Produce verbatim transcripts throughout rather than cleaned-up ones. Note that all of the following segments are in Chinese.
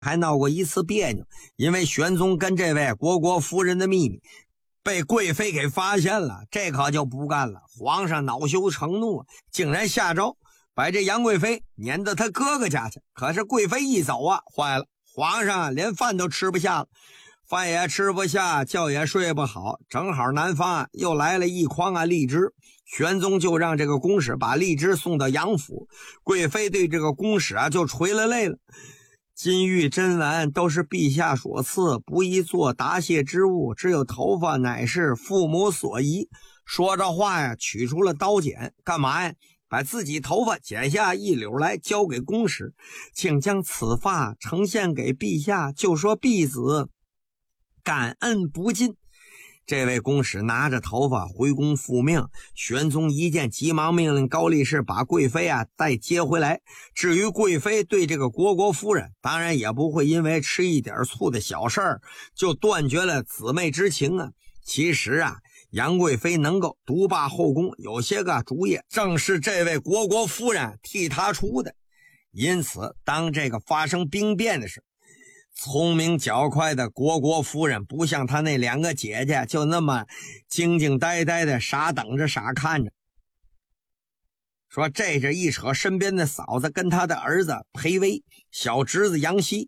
还闹过一次别扭，因为玄宗跟这位虢国夫人的秘密被贵妃给发现了，这可就不干了。皇上恼羞成怒，竟然下诏把这杨贵妃撵到他哥哥家去。可是贵妃一走啊，坏了，皇上连饭都吃不下了，饭也吃不下，觉也睡不好。正好南方啊又来了一筐啊荔枝，玄宗就让这个宫使把荔枝送到杨府。贵妃对这个宫使啊就垂了泪了。金玉珍玩都是陛下所赐，不宜做答谢之物，只有头发乃是父母所遗。说着话呀，取出了刀剪，干嘛呀？把自己头发剪下一绺来，交给宫使，请将此发呈现给陛下，就说婢子感恩不尽。这位宫使拿着头发回宫复命，玄宗一见，急忙命令高力士把贵妃啊再接回来。至于贵妃对这个虢国夫人，当然也不会因为吃一点醋的小事儿就断绝了姊妹之情啊。其实啊，杨贵妃能够独霸后宫，有些个主意正是这位虢国夫人替她出的。因此当这个发生兵变的时候，聪明较快的虢国夫人不像她那两个姐姐就那么静静呆呆的傻等着傻看着，说这是一扯身边的嫂子跟她的儿子裴威，小侄子杨希，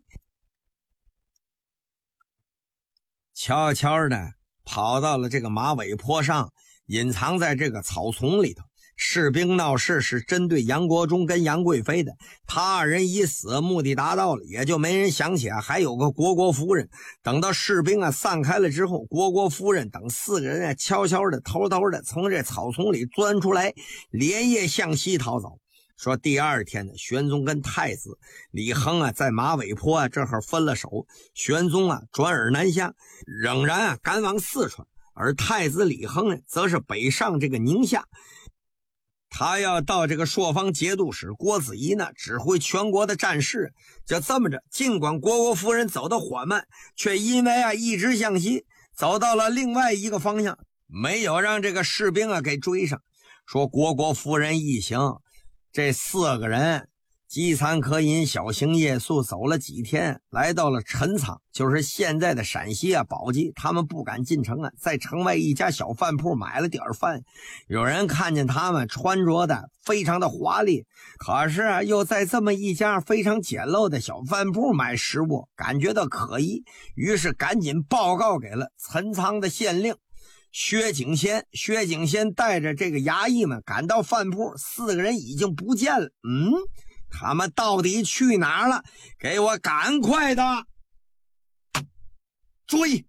悄悄的跑到了这个马尾坡上，隐藏在这个草丛里头。士兵闹事是针对杨国忠跟杨贵妃的，他二人一死，目的达到了，也就没人想起啊还有个虢国夫人。等到士兵啊散开了之后，虢国夫人等四个人啊悄悄的偷偷的从这草丛里钻出来，连夜向西逃走。说第二天呢，玄宗跟太子李亨啊在马尾坡啊这会儿分了手，玄宗啊转而南下，仍然啊赶往四川，而太子李亨呢则是北上这个宁夏。他要到这个朔方节度使郭子仪呢指挥全国的战事。就这么着，尽管虢国夫人走得缓慢，却因为啊一直向西走到了另外一个方向，没有让这个士兵啊给追上。说虢国夫人一行这四个人饥餐渴饮，小行夜宿，走了几天，来到了陈仓，就是现在的陕西啊宝鸡。他们不敢进城啊，在城外一家小饭铺买了点饭。有人看见他们穿着的非常的华丽，可是啊又在这么一家非常简陋的小饭铺买食物，感觉到可疑，于是赶紧报告给了陈仓的县令薛景先。薛景先带着这个衙役们赶到饭铺，四个人已经不见了。嗯，他们到底去哪儿了？给我赶快的追！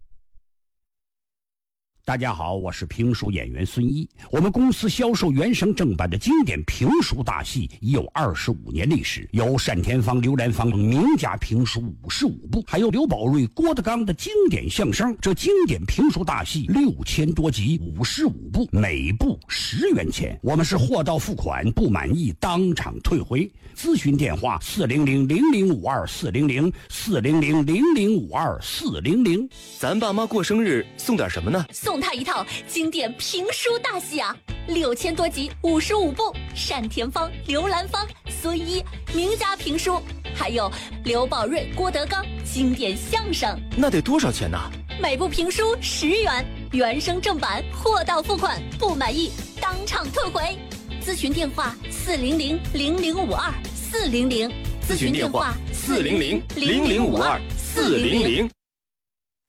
大家好，我是评书演员孙一。我们公司销售原声正版的经典评书大戏已有二十五年历史，有单田芳、刘兰芳名家评书五十五部，还有刘宝瑞、郭德纲的经典相声。这经典评书大戏六千多集，五十五部，每部十元钱。我们是货到付款，不满意当场退回。咨询电话：四零零零零五二四零零四零零零零五二四零零。 咱爸妈过生日送点什么呢？ 送他一套经典评书大戏啊，六千多集，五十五部，单田芳、刘兰芳、孙一名家评书，还有刘宝瑞、郭德纲经典相声。 那得多少钱呢？ 每部评书十元，原声正版，货到付款，不满意当场退回。咨询电话：四零零零零五二四零零。 咨询电话：四零零零零五二四零零。